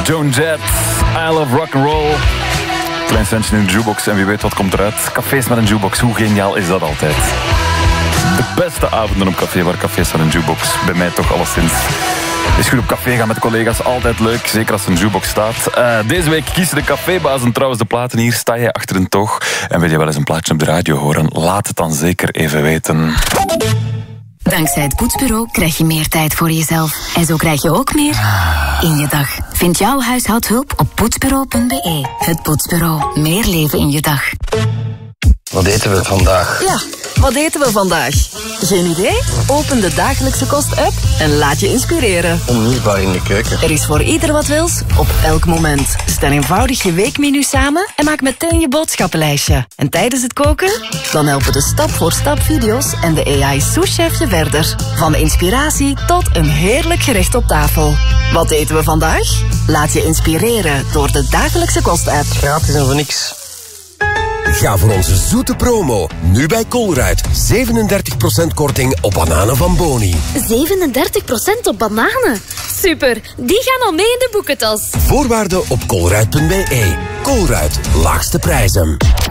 Joan Jett, I Love Rock'n'Roll. Klein centje in de jukebox en wie weet wat komt eruit. Cafés met een jukebox, hoe geniaal is dat altijd? De beste avonden op café waar cafés met een jukebox. Bij mij toch alleszins. Is goed op café gaan met collega's, altijd leuk. Zeker als er een jukebox staat. Deze week kiezen de cafébazen trouwens de platen hier. Sta jij achter een toog en wil je wel eens een plaatje op de radio horen? Laat het dan zeker even weten. Dankzij het Poetsbureau krijg je meer tijd voor jezelf. En zo krijg je ook meer in je dag. Vind jouw huishoudhulp op poetsbureau.be. Het Poetsbureau. Meer leven in je dag. Wat eten we vandaag? Ja, wat eten we vandaag? Geen idee? Open de Dagelijkse Kost-app en laat je inspireren. Onmisbaar in de keuken. Er is voor ieder wat wils, op elk moment. Stel eenvoudig je weekmenu samen en maak meteen je boodschappenlijstje. En tijdens het koken? Dan helpen de stap-voor-stap video's en de AI-souschef je verder. Van inspiratie tot een heerlijk gerecht op tafel. Wat eten we vandaag? Laat je inspireren door de Dagelijkse Kost-app. Gratis en voor niks. Ga voor onze zoete promo. Nu bij Colruyt. 37% korting op bananen van Boni. 37% op bananen? Super, die gaan al mee in de boekentas. Voorwaarden op colruyt.be. Colruyt, laagste prijzen.